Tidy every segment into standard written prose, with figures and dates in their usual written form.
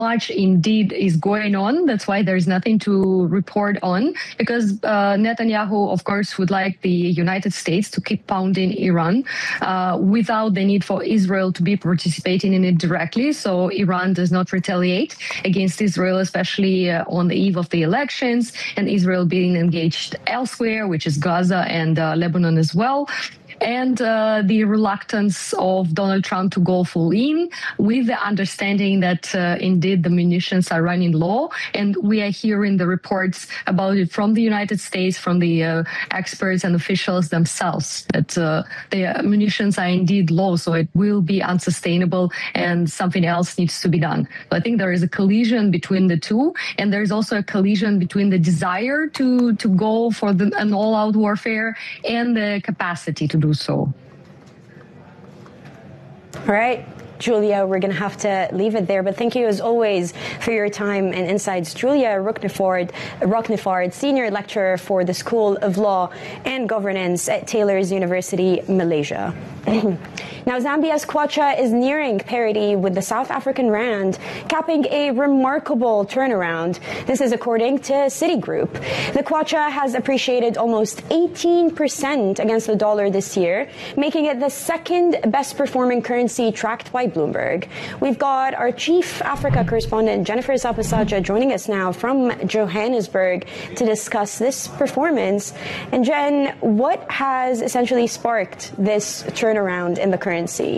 much indeed is going on. That's why there's nothing to report on, because Netanyahu, of course, would like the United States to keep pounding Iran without the need for Israel to be participating in it directly. So Iran does not retaliate against Israel, especially on the eve of the elections, and Israel being engaged elsewhere, which is Gaza and Lebanon as well. And the reluctance of Donald Trump to go full in, with the understanding that indeed the munitions are running low. And we are hearing the reports about it from the United States, from the experts and officials themselves, that the munitions are indeed low, so it will be unsustainable and something else needs to be done. So I think there is a collision between the two, and there's also a collision between the desire to go for an all-out warfare and the capacity to do so. All right, Julia, we're going to have to leave it there, but thank you as always for your time and insights. Julia Rocknefard, Senior Lecturer for the School of Law and Governance at Taylor's University, Malaysia. Now, Zambia's kwacha is nearing parity with the South African rand, capping a remarkable turnaround. This is according to Citigroup. The kwacha has appreciated almost 18% against the dollar this year, making it the second best performing currency tracked by Bloomberg. We've got our chief Africa correspondent, Jennifer Zapasaja, joining us now from Johannesburg to discuss this performance. And Jen, what has essentially sparked this turnaround in the currency?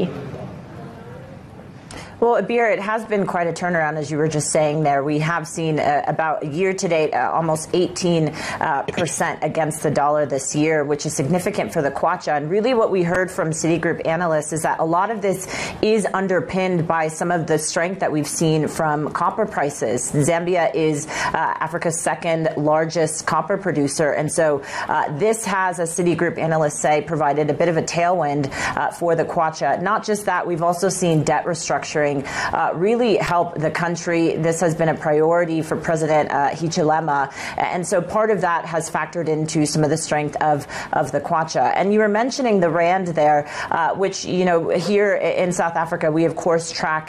Well, Abir, it has been quite a turnaround, as you were just saying there. We have seen about year-to-date almost 18% against the dollar this year, which is significant for the kwacha. And really what we heard from Citigroup analysts is that a lot of this is underpinned by some of the strength that we've seen from copper prices. Zambia is Africa's second largest copper producer. And so this has, as Citigroup analysts say, provided a bit of a tailwind for the kwacha. Not just that, we've also seen debt restructuring really help the country. This has been a priority for President Hichilema, and so part of that has factored into some of the strength of the kwacha. And you were mentioning the rand there, which, you know, here in South Africa, we of course track